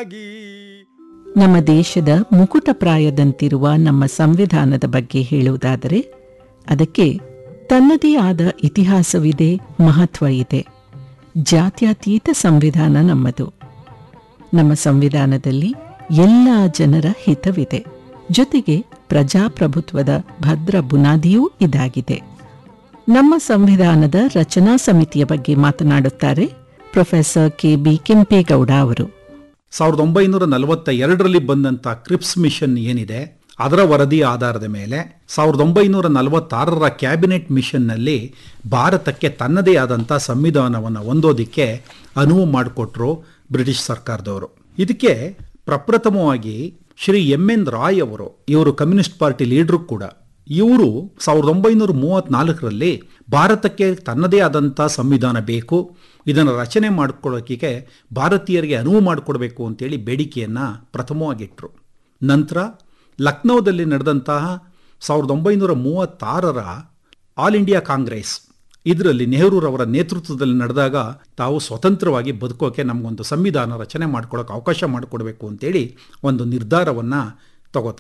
ದಾಗಿ. ನಮ್ಮ ದೇಶದ ಮುಕುಟಪ್ರಾಯದಂತಿರುವ ನಮ್ಮ ಸಂವಿಧಾನದ ಬಗ್ಗೆ ಹೇಳುವುದಾದರೆ ಅದಕ್ಕೆ ತನ್ನದೇ ಆದ ಇತಿಹಾಸವಿದೆ, ಮಹತ್ವ ಇದೆ. ಜಾತ್ಯತೀತ ಸಂವಿಧಾನ ನಮ್ಮದು. ನಮ್ಮ ಸಂವಿಧಾನದಲ್ಲಿ ಎಲ್ಲ ಜನರ ಹಿತವಿದೆ. ಜೊತೆಗೆ ಪ್ರಜಾಪ್ರಭುತ್ವದ ಭದ್ರ ಬುನಾದಿಯೂ ಇದಾಗಿದೆ. ನಮ್ಮ ಸಂವಿಧಾನದ ರಚನಾ ಸಮಿತಿಯ ಬಗ್ಗೆ ಮಾತನಾಡುತ್ತಾರೆ ಪ್ರೊಫೆಸರ್ ಕೆ.ಬಿ. ಕೆಂಪೇಗೌಡ ಅವರು. 1942ರಲ್ಲಿ ಬಂದಂಥ ಕ್ರಿಪ್ಸ್ ಮಿಷನ್ ಏನಿದೆ ಅದರ ವರದಿ ಆಧಾರದ ಮೇಲೆ 1946ರ ಕ್ಯಾಬಿನೆಟ್ ಮಿಷನ್ನಲ್ಲಿ ಭಾರತಕ್ಕೆ ತನ್ನದೇ ಆದಂಥ ಸಂವಿಧಾನವನ್ನು ಹೊಂದೋದಿಕ್ಕೆ ಅನುವು ಮಾಡಿಕೊಟ್ರು ಬ್ರಿಟಿಷ್ ಸರ್ಕಾರದವರು. ಇದಕ್ಕೆ ಪ್ರಪ್ರಥಮವಾಗಿ ಶ್ರೀ ಎನ್ ರಾಯ್ ಅವರು, ಇವರು ಕಮ್ಯುನಿಸ್ಟ್ ಪಾರ್ಟಿ ಲೀಡರು ಕೂಡ, ಇವರು 1934ರಲ್ಲಿ ಭಾರತಕ್ಕೆ ತನ್ನದೇ ಆದಂಥ ಸಂವಿಧಾನ ಬೇಕು, ಇದನ್ನು ರಚನೆ ಮಾಡಿಕೊಳ್ಳೋಕೆ ಭಾರತೀಯರಿಗೆ ಅನುವು ಮಾಡಿಕೊಡ್ಬೇಕು ಅಂತೇಳಿ ಬೇಡಿಕೆಯನ್ನು ಪ್ರಥಮವಾಗಿಟ್ಟರು. ನಂತರ ಲಕ್ನೋದಲ್ಲಿ ನಡೆದಂತಹ 1936ರ ಆಲ್ ಇಂಡಿಯಾ ಕಾಂಗ್ರೆಸ್, ಇದರಲ್ಲಿ ನೆಹರೂರವರ ನೇತೃತ್ವದಲ್ಲಿ ನಡೆದಾಗ ತಾವು ಸ್ವತಂತ್ರವಾಗಿ ಬದುಕೋಕೆ ನಮಗೊಂದು ಸಂವಿಧಾನ ರಚನೆ ಮಾಡ್ಕೊಳ್ಳೋಕೆ ಅವಕಾಶ ಮಾಡಿಕೊಡ್ಬೇಕು ಅಂತೇಳಿ ಒಂದು ನಿರ್ಧಾರವನ್ನು ತಗೋತಾರೆ.